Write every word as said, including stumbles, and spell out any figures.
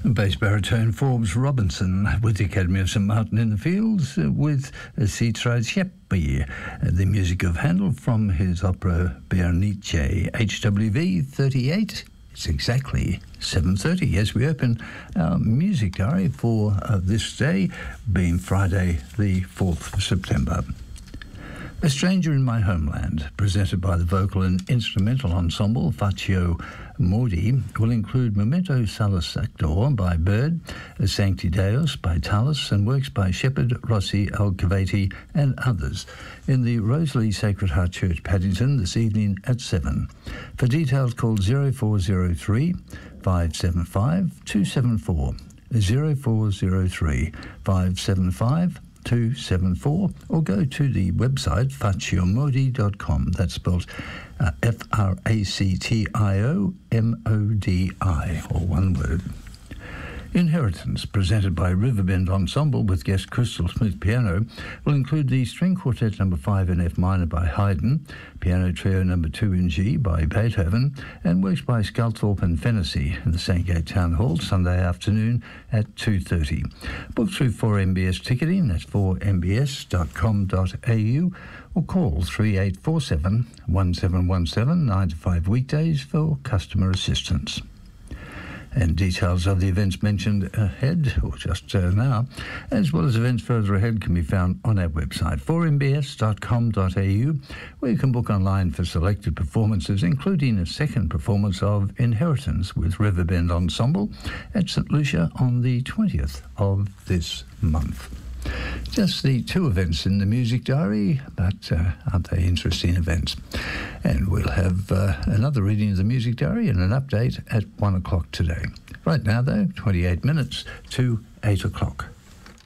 Bass baritone Forbes Robinson with the Academy of Saint Martin in the Fields uh, with uh, Citracepi, uh, the music of Handel from his opera Berenice, H W V thirty-eight. It's exactly seven thirty as we open our music diary for uh, this day, being Friday the fourth of September. A Stranger in My Homeland, presented by the vocal and instrumental ensemble Faccio Mordi, will include Memento Salus Actor by Bird, Sancti Deus by Tallis, and works by Shepherd, Rossi, Alcavati, and others in the Rosalie Sacred Heart Church, Paddington, this evening at seven. For details, call zero four zero three, five seven five, two seven four, zero four zero three, five seven five, two seven four, or go to the website faccio modi dot com. That's spelled uh, F R A C T I O M O D I, or one word. Inheritance, presented by Riverbend Ensemble with guest Crystal Smith piano, will include the String Quartet number five in F minor by Haydn, Piano Trio number two in G by Beethoven, and works by Sculthorpe and Fennessy in the Sandgate Town Hall Sunday afternoon at two thirty. Book through four M B S ticketing, that's four m b s dot com dot a u, or call three eight four seven, one seven one seven, nine to five weekdays for customer assistance. And details of the events mentioned ahead, or just uh, now, as well as events further ahead, can be found on our website, four m b s dot com dot a u, where you can book online for selected performances, including a second performance of Inheritance with Riverbend Ensemble at St Lucia on the twentieth of this month. Just the two events in the music diary, but uh, aren't they interesting events? And we'll have uh, another reading of the music diary and an update at one o'clock today. Right now, though, twenty-eight minutes to eight o'clock.